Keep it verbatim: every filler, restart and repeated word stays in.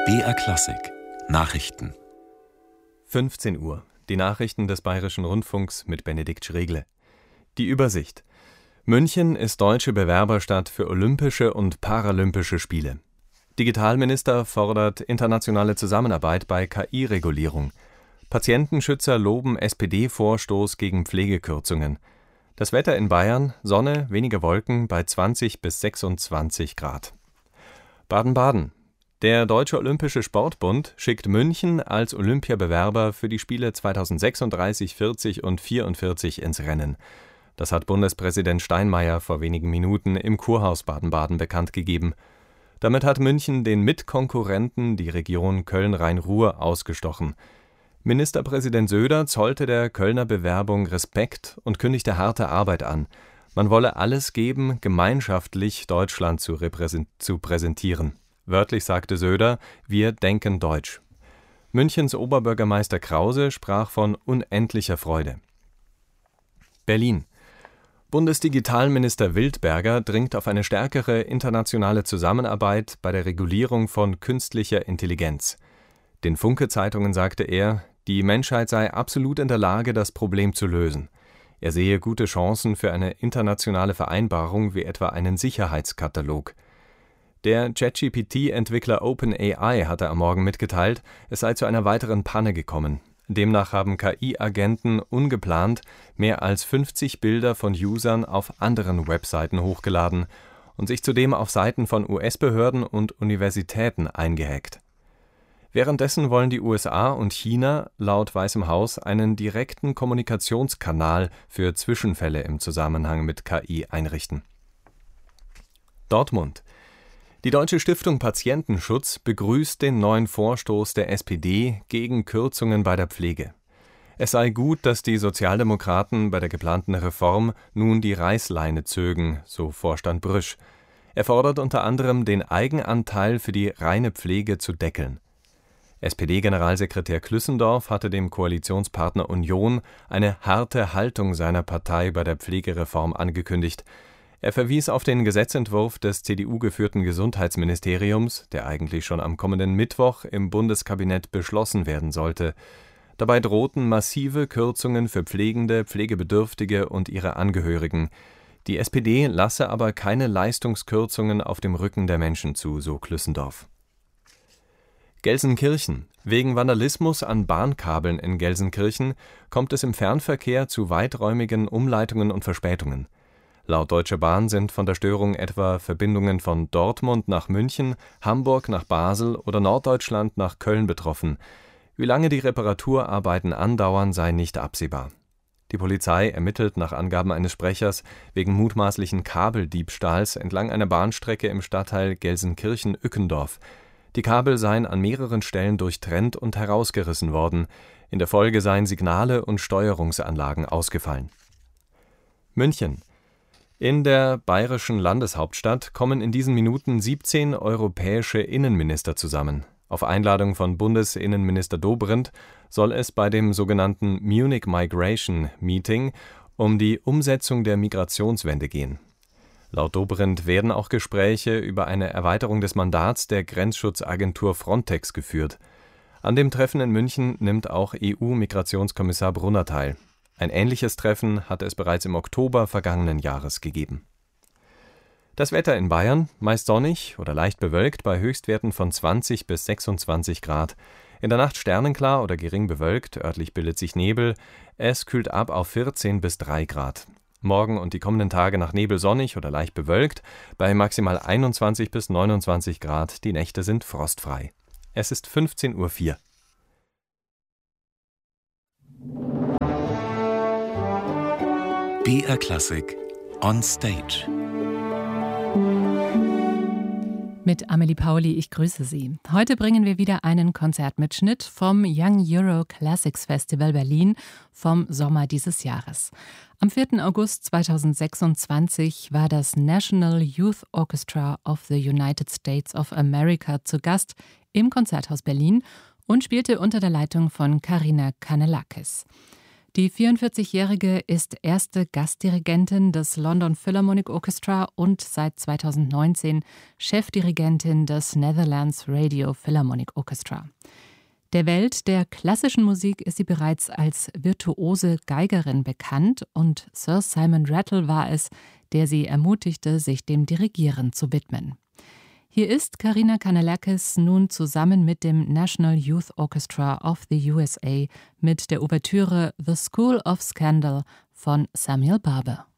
B R Klassik Nachrichten. fünfzehn Uhr. Die Nachrichten des Bayerischen Rundfunks mit Benedikt Schregle. Die Übersicht. München ist deutsche Bewerberstadt für Olympische und Paralympische Spiele. Digitalminister fordert internationale Zusammenarbeit bei K I-Regulierung. Patientenschützer loben S P D-Vorstoß gegen Pflegekürzungen. Das Wetter in Bayern: Sonne, wenige Wolken bei zwanzig bis sechsundzwanzig Grad. Baden-Baden. Der Deutsche Olympische Sportbund schickt München als Olympiabewerber für die Spiele zweitausendsechsunddreißig, vierzig und vierundvierzig ins Rennen. Das hat Bundespräsident Steinmeier vor wenigen Minuten im Kurhaus Baden-Baden bekannt gegeben. Damit hat München den Mitkonkurrenten, die Region Köln-Rhein-Ruhr, ausgestochen. Ministerpräsident Söder zollte der Kölner Bewerbung Respekt und kündigte harte Arbeit an. Man wolle alles geben, gemeinschaftlich Deutschland zu, repräsent- zu präsentieren. Wörtlich sagte Söder: Wir denken deutsch. Münchens Oberbürgermeister Krause sprach von unendlicher Freude. Berlin. Bundesdigitalminister Wildberger dringt auf eine stärkere internationale Zusammenarbeit bei der Regulierung von künstlicher Intelligenz. Den Funke-Zeitungen sagte er, die Menschheit sei absolut in der Lage, das Problem zu lösen. Er sehe gute Chancen für eine internationale Vereinbarung wie etwa einen Sicherheitskatalog. Der ChatGPT-Entwickler OpenAI hatte am Morgen mitgeteilt, es sei zu einer weiteren Panne gekommen. Demnach haben K I-Agenten ungeplant mehr als fünfzig Bilder von Usern auf anderen Webseiten hochgeladen und sich zudem auf Seiten von U S-Behörden und Universitäten eingehackt. Währenddessen wollen die U S A und China laut Weißem Haus einen direkten Kommunikationskanal für Zwischenfälle im Zusammenhang mit K I einrichten. Dortmund. Die Deutsche Stiftung Patientenschutz begrüßt den neuen Vorstoß der S P D gegen Kürzungen bei der Pflege. Es sei gut, dass die Sozialdemokraten bei der geplanten Reform nun die Reißleine zögen, so Vorstand Brüsch. Er fordert unter anderem, den Eigenanteil für die reine Pflege zu deckeln. S P D-Generalsekretär Klüssendorf hatte dem Koalitionspartner Union eine harte Haltung seiner Partei bei der Pflegereform angekündigt. Er verwies auf den Gesetzentwurf des C D U-geführten Gesundheitsministeriums, der eigentlich schon am kommenden Mittwoch im Bundeskabinett beschlossen werden sollte. Dabei drohten massive Kürzungen für Pflegende, Pflegebedürftige und ihre Angehörigen. Die S P D lasse aber keine Leistungskürzungen auf dem Rücken der Menschen zu, so Klüssendorf. Gelsenkirchen. Wegen Vandalismus an Bahnkabeln in Gelsenkirchen kommt es im Fernverkehr zu weiträumigen Umleitungen und Verspätungen. Laut Deutscher Bahn sind von der Störung etwa Verbindungen von Dortmund nach München, Hamburg nach Basel oder Norddeutschland nach Köln betroffen. Wie lange die Reparaturarbeiten andauern, sei nicht absehbar. Die Polizei ermittelt nach Angaben eines Sprechers wegen mutmaßlichen Kabeldiebstahls entlang einer Bahnstrecke im Stadtteil Gelsenkirchen-Ückendorf. Die Kabel seien an mehreren Stellen durchtrennt und herausgerissen worden. In der Folge seien Signale und Steuerungsanlagen ausgefallen. München. In der bayerischen Landeshauptstadt kommen in diesen Minuten siebzehn europäische Innenminister zusammen. Auf Einladung von Bundesinnenminister Dobrindt soll es bei dem sogenannten Munich Migration Meeting um die Umsetzung der Migrationswende gehen. Laut Dobrindt werden auch Gespräche über eine Erweiterung des Mandats der Grenzschutzagentur Frontex geführt. An dem Treffen in München nimmt auch E U-Migrationskommissar Brunner teil. Ein ähnliches Treffen hatte es bereits im Oktober vergangenen Jahres gegeben. Das Wetter in Bayern: meist sonnig oder leicht bewölkt bei Höchstwerten von zwanzig bis sechsundzwanzig Grad. In der Nacht sternenklar oder gering bewölkt, örtlich bildet sich Nebel. Es kühlt ab auf vierzehn bis drei Grad. Morgen und die kommenden Tage nach Nebel sonnig oder leicht bewölkt, bei maximal einundzwanzig bis neunundzwanzig Grad. Die Nächte sind frostfrei. Es ist fünfzehn Uhr vier. B R Klassik on Stage. Mit Amelie Pauli, ich grüße Sie. Heute bringen wir wieder einen Konzertmitschnitt vom Young Euro Classics Festival Berlin vom Sommer dieses Jahres. Am vierten August zweitausendsechsundzwanzig war das National Youth Orchestra of the United States of America zu Gast im Konzerthaus Berlin und spielte unter der Leitung von Karina Kanellakis. Die vierundvierzigjährige ist erste Gastdirigentin des London Philharmonic Orchestra und seit zweitausendneunzehn Chefdirigentin des Netherlands Radio Philharmonic Orchestra. Der Welt der klassischen Musik ist sie bereits als virtuose Geigerin bekannt und Sir Simon Rattle war es, der sie ermutigte, sich dem Dirigieren zu widmen. Hier ist Karina Kanellakis nun zusammen mit dem National Youth Orchestra of the U S A mit der Ouvertüre The School of Scandal von Samuel Barber.